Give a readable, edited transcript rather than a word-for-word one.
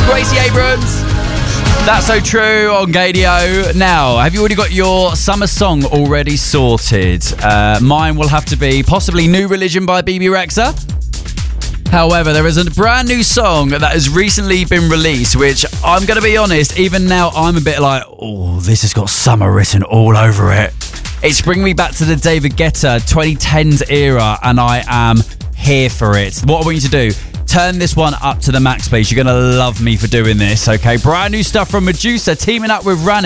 Gracie Abrams. That's So True on Gadio. Now, have you already got your summer song already sorted? Mine will have to be possibly New Religion by BB Rexa. However, there is a brand new song that has recently been released, which I'm going to be honest, even now I'm a bit like, oh, this has got summer written all over it. It's bringing me back to the David Guetta 2010s era, and I am here for it. What I want you to do, turn this one up to the max, please. You're going to love me for doing this, okay? Brand new stuff from Medusa teaming up with Rani.